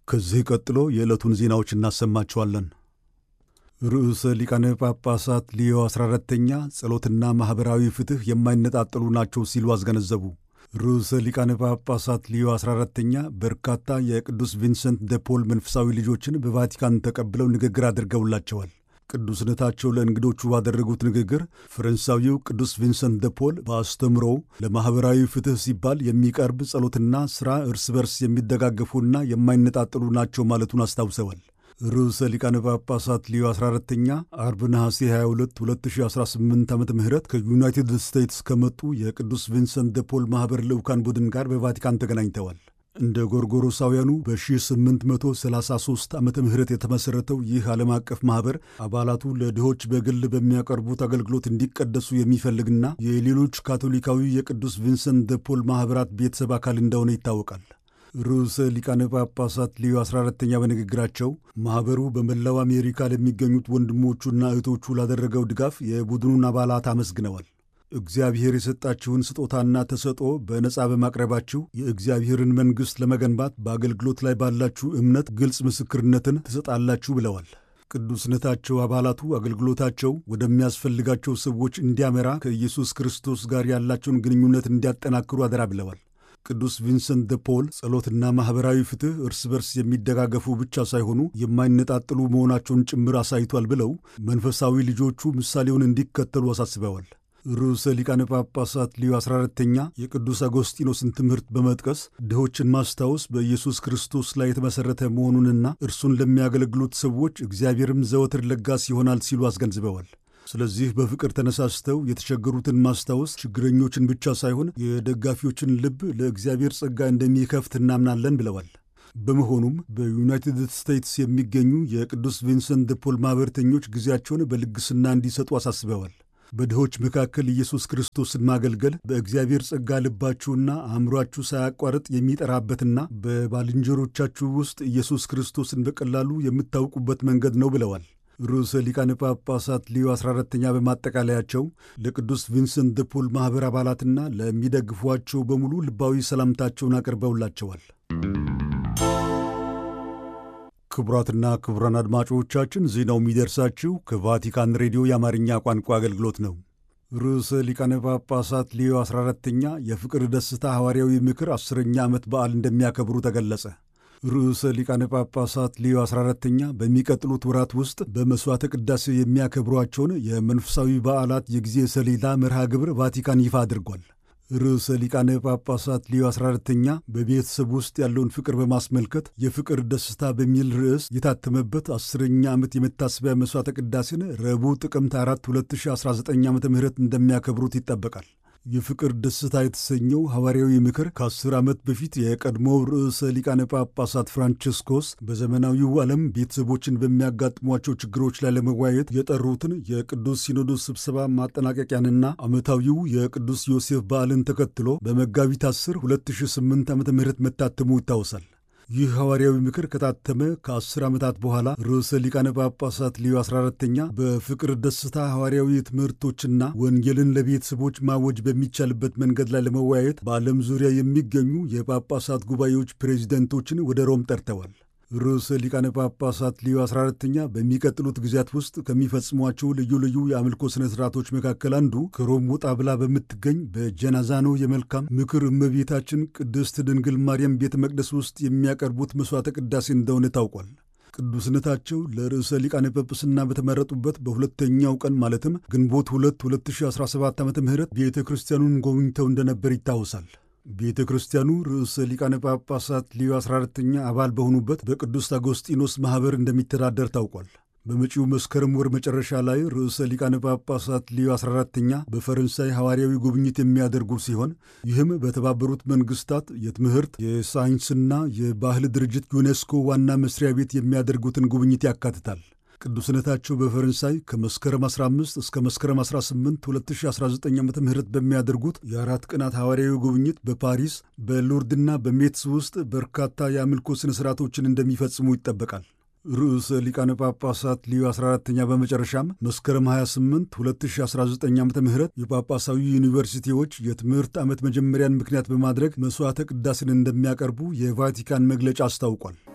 ከዚህ ቀጥሎ የዕለቱን ዜናዎች እናሰማችኋለን። ርዕሰ ሊቃነ ጳጳሳት ሊዮ 14ኛ ጸሎትና ማኅበራዊ ፍትሕ የማይነጣጠሉ ናቸው ሲሉ አስገነዘቡ። ርዕሰ ሊቃነ ጳጳሳት ሊዮ 14ኛ በርካታ የቅዱስ ቪንሰንት ደ ፖል መንፈሳዊ ልጆችን በቫቲካን ተቀብለው ንግግር አድርገውላቸዋል። ቅዱስነታቸው ለእንግዶቹ ባደረጉት ንግግር ፈረንሳዊው ቅዱስ ቪንሰንት ደ ፖል በአስተምሮው ለማኅበራዊ ፍትሕ ሲባል የሚቀርብ ጸሎትና ሥራ እርስ በርስ የሚደጋገፉና የማይነጣጠሉ ናቸው ማለቱን አስታውሰዋል። ርዕሰ ሊቃነ ጳጳሳት ሊዮ 14ኛ አርብ ነሐሴ 22 2018 ዓ ም ከዩናይትድ ስቴትስ ከመጡ የቅዱስ ቪንሰንት ደ ፖል ማኅበር ልዑካን ቡድን ጋር በቫቲካን ተገናኝተዋል። እንደ ጎርጎሮሳውያኑ በ1833 ዓመተ ምህረት የተመሠረተው ይህ ዓለም አቀፍ ማኅበር አባላቱ ለድሆች በግል በሚያቀርቡት አገልግሎት እንዲቀደሱ የሚፈልግና የሌሎች ካቶሊካዊ የቅዱስ ቪንሰንት ደ ፖል ማኅበራት ቤተሰብ አካል እንደሆነ ይታወቃል። ርዕሰ ሊቃነ ጳጳሳት ሊዮ 14ኛ በንግግራቸው ማኅበሩ በመላው አሜሪካ ለሚገኙት ወንድሞቹና እህቶቹ ላደረገው ድጋፍ የቡድኑን አባላት አመስግነዋል። እግዚአብሔር የሰጣችሁን ስጦታና ተሰጥኦ በነጻ በማቅረባችሁ የእግዚአብሔርን መንግሥት ለመገንባት በአገልግሎት ላይ ባላችሁ እምነት ግልጽ ምስክርነትን ትሰጣላችሁ ብለዋል። ቅዱስነታቸው አባላቱ አገልግሎታቸው ወደሚያስፈልጋቸው ሰዎች እንዲያመራ ከኢየሱስ ክርስቶስ ጋር ያላቸውን ግንኙነት እንዲያጠናክሩ አደራ ብለዋል። ቅዱስ ቪንሰንት ደ ፖል ጸሎትና ማኅበራዊ ፍትሕ እርስ በርስ የሚደጋገፉ ብቻ ሳይሆኑ የማይነጣጥሉ መሆናቸውን ጭምር አሳይቷል ብለው መንፈሳዊ ልጆቹ ምሳሌውን እንዲከተሉ አሳስበዋል። ርዕሰ ሊቃነ ጳጳሳት ሊዮ 14ኛ የቅዱስ አጎስጢኖስን ትምህርት በመጥቀስ ድሆችን ማስታወስ በኢየሱስ ክርስቶስ ላይ የተመሠረተ መሆኑንና እርሱን ለሚያገለግሉት ሰዎች እግዚአብሔርም ዘወትር ለጋስ ይሆናል ሲሉ አስገንዝበዋል። ስለዚህ በፍቅር ተነሳስተው የተቸገሩትን ማስታወስ ችግረኞችን ብቻ ሳይሆን የደጋፊዎችን ልብ ለእግዚአብሔር ጸጋ እንደሚከፍት እናምናለን ብለዋል። በመሆኑም በዩናይትድ ስቴትስ የሚገኙ የቅዱስ ቪንሰንት ደ ፖል ማኅበርተኞች ጊዜያቸውን በልግስና እንዲሰጡ አሳስበዋል። በድሆች መካከል ኢየሱስ ክርስቶስን ማገልገል በእግዚአብሔር ጸጋ ልባችሁና አእምሮአችሁ ሳያቋርጥ የሚጠራበትና በባልንጀሮቻችሁ ውስጥ ኢየሱስ ክርስቶስን በቀላሉ የምታውቁበት መንገድ ነው ብለዋል። ርዕሰ ሊቃነ ጳጳሳት ሊዮ 14ኛ በማጠቃለያቸው ለቅዱስ ቪንሰንት ደ ፖል ማኅበር አባላትና ለሚደግፏቸው በሙሉ ልባዊ ሰላምታቸውን አቅርበውላቸዋል። ክቡራትና ክቡራን አድማጮቻችን ዜናው የሚደርሳችሁ ከቫቲካን ሬዲዮ የአማርኛ ቋንቋ አገልግሎት ነው። ርዕሰ ሊቃነ ጳጳሳት ሊዮ 14ኛ የፍቅር ደስታ ሐዋርያዊ ምክር 10ኛ ዓመት በዓል እንደሚያከብሩ ተገለጸ። ርዕሰ ሊቃነ ጳጳሳት ሊዮ 14ኛ በሚቀጥሉት ወራት ውስጥ በመሥዋዕተ ቅዳሴ የሚያከብሯቸውን የመንፈሳዊ በዓላት የጊዜ ሰሌዳ መርሃ ግብር ቫቲካን ይፋ አድርጓል። ርዕሰ ሊቃነ ጳጳሳት ሊዮ 14ኛ በቤተሰብ ውስጥ ያለውን ፍቅር በማስመልከት የፍቅር ደስታ በሚል ርዕስ የታተመበት 10ኛ ዓመት የመታሰቢያ መሥዋዕተ ቅዳሴን ረቡዕ ጥቅምት 4 2019 ዓ ም እንደሚያከብሩት ይጠበቃል። የፍቅር ደስታ የተሰኘው ሐዋርያዊ ምክር ከ10 ዓመት በፊት የቀድሞው ርዕሰ ሊቃነ ጳጳሳት ፍራንቺስኮስ በዘመናዊው ዓለም ቤተሰቦችን በሚያጋጥሟቸው ችግሮች ላይ ለመወያየት የጠሩትን የቅዱስ ሲኖዶስ ስብሰባ ማጠናቀቂያንና ዓመታዊው የቅዱስ ዮሴፍ በዓልን ተከትሎ በመጋቢት 10 2008 ዓ ም መታተሙ ይታወሳል። ይህ ሐዋርያዊ ምክር ከታተመ ከ10 ዓመታት በኋላ ርዕሰ ሊቃነ ጳጳሳት ሊዮ 14ኛ በፍቅር ደስታ ሐዋርያዊ ትምህርቶችና ወንጌልን ለቤተሰቦች ማወጅ በሚቻልበት መንገድ ላይ ለመወያየት በዓለም ዙሪያ የሚገኙ የጳጳሳት ጉባኤዎች ፕሬዚደንቶችን ወደ ሮም ጠርተዋል። ርዕሰ ሊቃነ ጳጳሳት ሊዮ 14ኛ በሚቀጥሉት ጊዜያት ውስጥ ከሚፈጽሟቸው ልዩ ልዩ የአምልኮ ሥነ ሥርዓቶች መካከል አንዱ ከሮም ወጣ ብላ በምትገኝ በጀናዛኖ የመልካም ምክር እመቤታችን ቅድስት ድንግል ማርያም ቤተ መቅደስ ውስጥ የሚያቀርቡት መሥዋዕተ ቅዳሴ እንደሆነ ታውቋል። ቅዱስነታቸው ለርዕሰ ሊቃነ ጵጵስና በተመረጡበት በሁለተኛው ቀን ማለትም ግንቦት 2 2017 ዓ ም ቤተ ክርስቲያኑን ጎብኝተው እንደነበር ይታወሳል። ቤተ ክርስቲያኑ ርዕሰ ሊቃነ ጳጳሳት ሊዮ 14ኛ አባል በሆኑበት በቅዱስ አጎስጢኖስ ማኅበር እንደሚተዳደር ታውቋል። በመጪው መስከረም ወር መጨረሻ ላይ ርዕሰ ሊቃነ ጳጳሳት ሊዮ 14ኛ በፈረንሳይ ሐዋርያዊ ጉብኝት የሚያደርጉ ሲሆን ይህም በተባበሩት መንግሥታት የትምህርት የሳይንስና የባህል ድርጅት ዩኔስኮ ዋና መስሪያ ቤት የሚያደርጉትን ጉብኝት ያካትታል። ቅዱስነታቸው በፈረንሳይ ከመስከረም 15 እስከ መስከረም 18 2019 ዓ ም በሚያደርጉት የ4 ቀናት ሐዋርያዊ ጉብኝት በፓሪስ በሎርድና በሜትስ ውስጥ በርካታ የአምልኮ ሥነ ሥርዓቶችን እንደሚፈጽሙ ይጠበቃል። ርዕሰ ሊቃነ ጳጳሳት ሊዮ 14ኛ በመጨረሻም መስከረም 28 2019 ዓ ም የጳጳሳዊ ዩኒቨርሲቲዎች የትምህርት ዓመት መጀመሪያን ምክንያት በማድረግ መሥዋዕተ ቅዳሴን እንደሚያቀርቡ የቫቲካን መግለጫ አስታውቋል።